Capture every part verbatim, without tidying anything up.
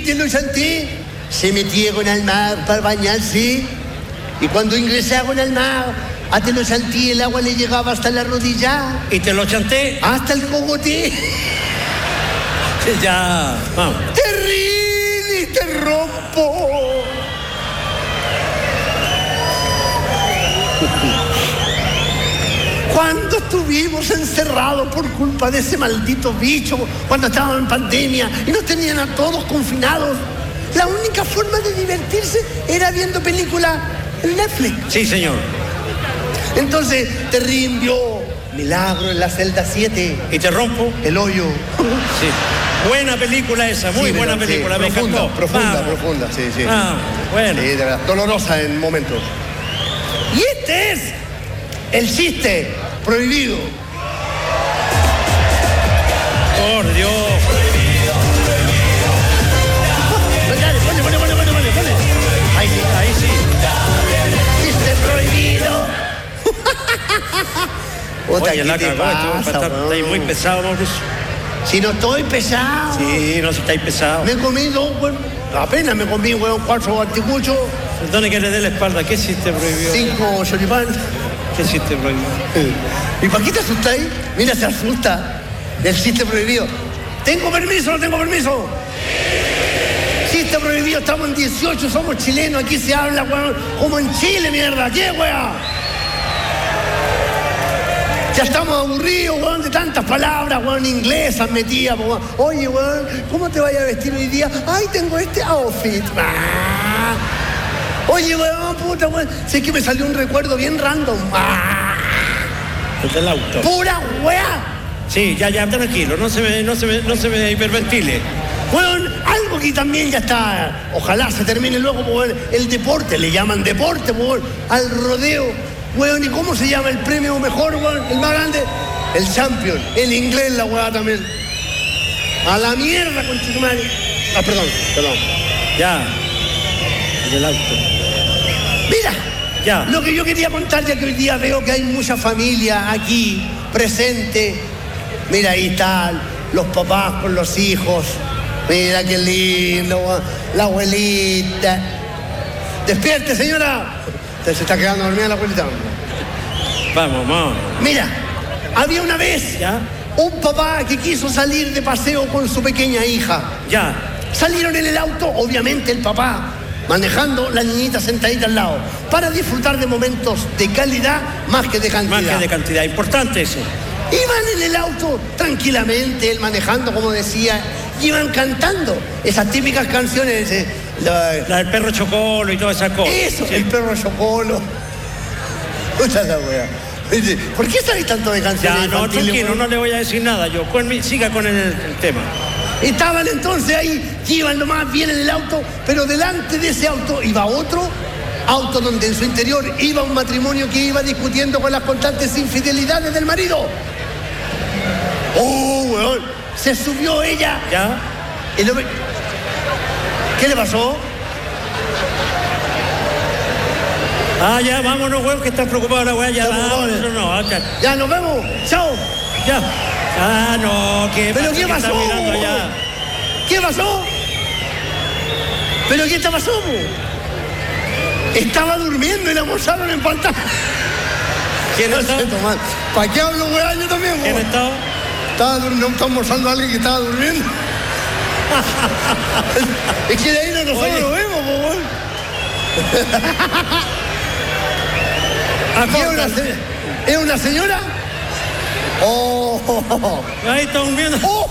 de los Santé se metieron al mar para bañarse. Y cuando ingresaron al mar, a Te lo Santé el agua le llegaba hasta la rodilla. ¿Y Te lo Chanté? Hasta el cogote. Ya, vamos. Te ríes y te rompo. Cuando estuvimos encerrados por culpa de ese maldito bicho, cuando estábamos en pandemia y nos tenían a todos confinados, la única forma de divertirse era viendo películas en Netflix. Sí, señor. Entonces, Terrín vio Milagro en la celda siete. ¿Y Te rompo? El hoyo. Sí. Buena película esa, muy Sí, buena pero, película, sí, me profunda, encantó. profunda, Vamos. profunda, sí, sí. Ah, bueno. Sí, de verdad, dolorosa en momentos. Y este es el chiste prohibido. Por Dios. Dale, ponle, ponle, ponle, ponle, ponle, ponle. Ahí sí, ahí sí. Chiste prohibido. Otra, Oye, ¿qué la te cagó, pasa, está, está ahí weón? muy pesado, Mauricio. Si no estoy pesado. Sí, no, si estáis pesado. Me comí dos, weón. Apenas me comí, weón, cuatro anticuchos, Perdone que le dé la espalda. ¿Qué chiste prohibido? cinco choripán. ¿Qué chiste prohibido? ¿Y para qué te asustáis? Mira, se asusta del chiste prohibido. ¿Tengo permiso o no tengo permiso? Chiste prohibido, estamos en dieciocho, somos chilenos, aquí se habla, weón, como en Chile, mierda. ¿Qué, weón? Ya estamos aburridos, weón, de tantas palabras, weón, inglesas metidas, weón. Oye, weón, ¿cómo te vayas a vestir hoy día? Ay, tengo este outfit. Ah. Oye, weón, puta, weón, sé que me salió un recuerdo bien random. Ah. El del auto. ¡Pura weá! Sí, ya, ya, tranquilo, no se me, no se me, no se me hiperventile. Weón, algo que también ya está, ojalá se termine luego, weón, el deporte, le llaman deporte, weón, al rodeo. Weón, ¿y cómo se llama el premio mejor, weón? El más grande. El champion. En inglés la weá también. A la mierda, con Chitumari. Ah, perdón, perdón. Ya. El del auto. Mira. Ya. Lo que yo quería contar, ya que hoy día veo que hay mucha familia aquí, presente. Mira, ahí están los papás con los hijos. Mira qué lindo, weón. La abuelita. Despierte, señora. Se está quedando dormida la abuelita. Vamos, vamos. Mira, había una vez ¿Ya? un papá que quiso salir de paseo con su pequeña hija. Ya. Salieron en el auto, obviamente el papá manejando, la niñita sentadita al lado, para disfrutar de momentos de calidad más que de cantidad. Más que de cantidad. Importante eso. Iban en el auto tranquilamente, él manejando, como decía, iban cantando esas típicas canciones. Eh, la, La del perro chocolo y todas esas cosas. Eso, Sí. el perro chocolo. Escucha esa wea. Dice, ¿por qué sabéis tanto de canciones Ya, no, infantiles, tranquilo, weón? no le voy a decir nada yo. Con mi- siga con el, el tema. Estaban entonces ahí, iban nomás bien en el auto, pero delante de ese auto iba otro auto donde en su interior iba un matrimonio que iba discutiendo con las constantes infidelidades del marido. ¡Oh, weón! Se subió ella. ¿Ya? El hombre... ¿Qué le pasó? Ah, ya, vámonos, weón, que estás preocupado la weá. Ya, Está preocupado, vámonos, eh. no, no, ya. Ya, nos vemos. Chao. Ya. Ah, no, ¿qué ¿Pero pasa qué que está pasó? mirando allá? ¿Qué pasó? ¿Pero qué está pasó? po? Estaba durmiendo y la almorzaron en pantalla. ¿Quién está? ¿Para qué hablo, weá? Yo también, ¿Quién weón. está? Estaba dur- no está almorzando a alguien que estaba durmiendo. Es que de ahí no nosotros Oye. lo vemos, po, weón. Ah, ¿Y ¿Es una, se- ¿Es una señora? Oh, ahí está durmiendo. oh.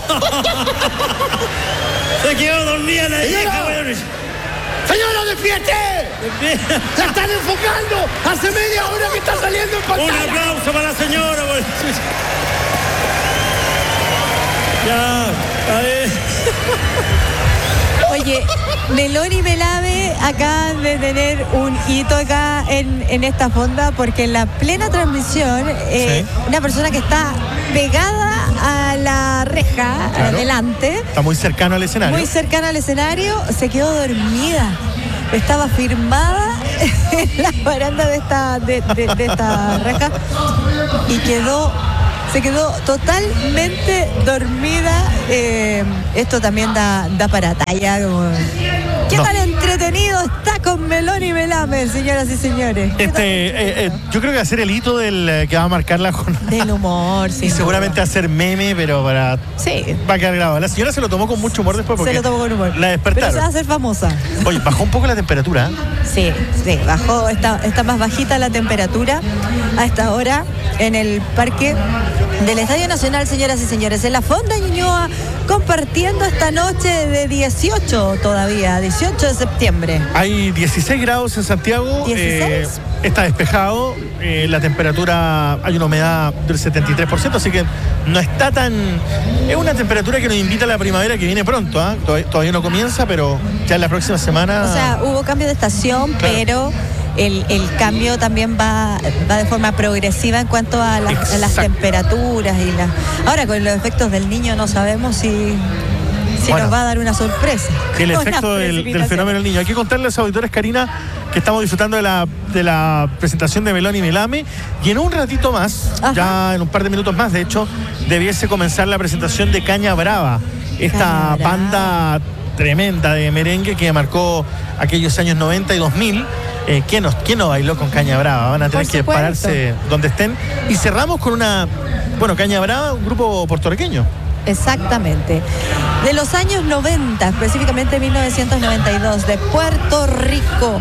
Se quedó dormida la Señora. vieja, weón. ¡Señora, despierte! ¡La están enfocando! ¡Hace media hora que está saliendo en Un pantalla! aplauso para la señora, weón. Ya, a ver. Oye, Melón y Melave acaban de tener un hito acá en, en esta fonda porque en la plena transmisión eh, Sí. una persona que está pegada a la reja, Claro. adelante, Está muy cercano al escenario. muy cercana al escenario, se quedó dormida. Estaba firmada en la baranda de esta, de, de- de esta reja y quedó se quedó totalmente dormida. Eh, esto también da, da para talla. Como, ¿qué No. tan entretenido está con Melón y Melame, señoras y señores? ¿Qué Este, eh, eh, yo creo que va a ser el hito del eh, que va a marcar la jornada. Del humor, sí. Y seguramente va a ser meme, pero para Sí. va a quedar grabado. La señora se lo tomó con mucho humor después porque Se lo tomó con humor. la Pero se va a despertaron. hacer famosa. Oye, bajó un poco la temperatura. ¿eh? Sí, sí, bajó, está, está más bajita la temperatura a esta hora en el parque del Estadio Nacional, señoras y señores, en la Fonda Ñuñoa, compartiendo esta noche de dieciocho todavía, dieciocho de septiembre. Hay dieciséis grados en Santiago. ¿dieciséis? eh, está despejado. eh, la temperatura, hay una humedad del setenta y tres por ciento, así que no está tan... Es una temperatura que nos invita a la primavera que viene pronto. ¿eh? Todavía, todavía no comienza, pero ya en la próxima semana... O sea, hubo cambio de estación, Claro. pero el, el cambio también va, va de forma progresiva en cuanto a, las- a las Exacto. temperaturas y las... Ahora, con los efectos del niño no sabemos si, si Bueno. nos va a dar una sorpresa. El Unas efecto del, del precipitaciones. fenómeno del niño. Hay que contarle a los auditores, Karina, que estamos disfrutando de la, de la presentación de Melón y Melame. Y en un ratito más, Ajá. ya en un par de minutos más, de hecho, debiese comenzar la presentación de Caña Brava. Esta Caña Brava. banda tremenda de merengue que marcó aquellos años noventa y dos mil. Eh, ¿quién, nos, ¿Quién no bailó con Caña Brava? Van a tener Por que supuesto. pararse donde estén. Y cerramos con una... Bueno, Caña Brava, un grupo puertorriqueño. Exactamente. De los años noventa, específicamente mil novecientos noventa y dos, de Puerto Rico.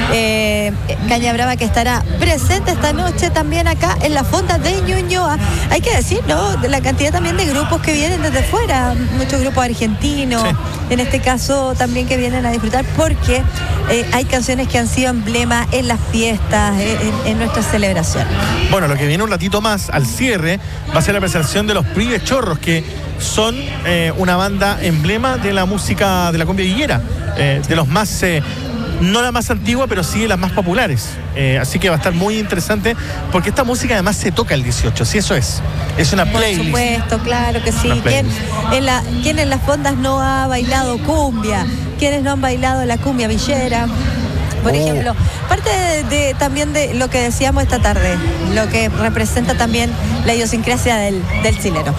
Eh, Caña Brava, que estará presente esta noche también acá en la Fonda de Ñuñoa. Hay que decir, ¿no? De la cantidad también de grupos que vienen desde fuera, muchos grupos argentinos, Sí. en este caso también que vienen a disfrutar, porque eh, hay canciones que han sido emblema en las fiestas, en, en nuestras celebraciones. Bueno, lo que viene un ratito más al cierre va a ser la presentación de los Pribes Chorros, que son eh, una banda emblema de la música de la cumbia villera, eh, de los más, eh, no la más antigua, pero sí de las más populares. Eh, así que va a estar muy interesante, porque esta música además se toca el dieciocho, sí, eso es. Es una Por playlist. supuesto, claro que sí. Una ¿Quién playlist. en, la, ¿Quién en las fondas no ha bailado cumbia? ¿Quiénes no han bailado la cumbia villera? Por Oh. ejemplo, parte de, de- también de lo que decíamos esta tarde, lo que representa también la idiosincrasia del, del chileno.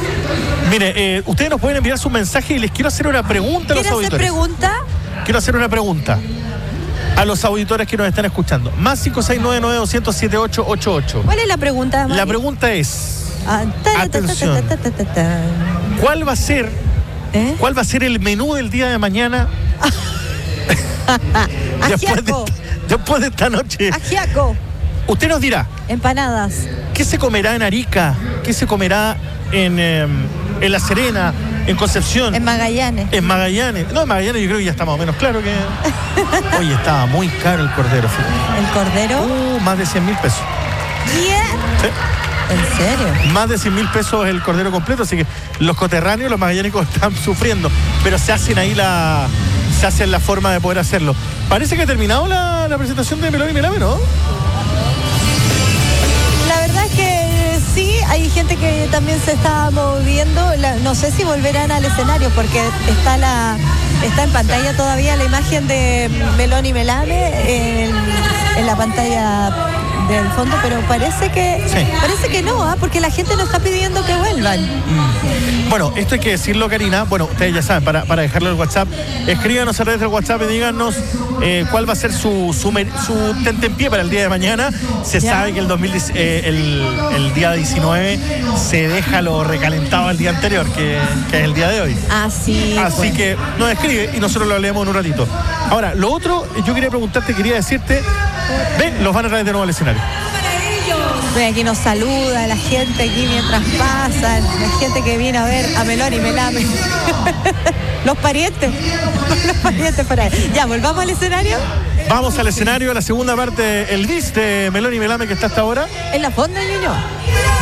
Mire, eh, ustedes nos pueden enviar su mensaje y les quiero hacer una pregunta a los ¿Quieres hacer auditores. pregunta? Quiero hacer una pregunta a los auditores que nos están escuchando. Más cinco seis nueve nueve dos cero cero siete ocho ocho ocho. ¿Cuál es la pregunta, Mari? La pregunta es, Ah, ta, ta, ta, ta, Atención. ta, ta, ta, ta. ¿cuál va a ser, ¿Eh? cuál va a ser el menú del día de mañana después de, Ajiaco, después de esta noche? ajiaco, Usted nos dirá, empanadas. ¿qué se comerá en Arica? ¿Qué se comerá en, eh, en La Serena? ¿En Concepción? En Magallanes. En Magallanes. No, en Magallanes yo creo que ya está más o menos claro que... Oye, estaba muy caro el cordero, fíjate. El cordero. Uh, más de cien mil pesos. ¿Quién? Sí. ¿En serio? Más de cien mil pesos el cordero completo, así que los coterráneos, los magallánicos están sufriendo, pero se hacen ahí la... se hacen la forma de poder hacerlo. Parece que ha terminado la, la presentación de Melón y Melame, ¿no? La verdad es que sí, hay gente que también se está moviendo. La- no sé si volverán al escenario porque está la está en pantalla todavía la imagen de Melón y Melame en, en la pantalla del fondo, pero parece que Sí. parece que no, ¿ah? Porque la gente no está pidiendo que vuelvan. Bueno, esto hay que decirlo, Karina. Bueno, ustedes ya saben, para, para dejarlo en el WhatsApp, escríbanos a través del WhatsApp y díganos eh, cuál va a ser su, su, mer- su tentempié para el día de mañana. Se Ya. sabe que el, dos mil diez, eh, el, el día diecinueve se deja lo recalentado al día anterior, que, que es el día de hoy. Así, Así pues. que nos escribe y nosotros lo leemos en un ratito. Ahora, lo otro, yo quería preguntarte, quería decirte, ven, los van a traer de nuevo al escenario. Ve, aquí nos saluda la gente aquí mientras pasan, la gente que viene a ver a Melón y Melame. Los parientes, los parientes por ahí. Ya, volvamos al escenario. Vamos al escenario, a la segunda parte, el bis de Melón y Melame que está hasta ahora. En la Fonda de Ñuñoa.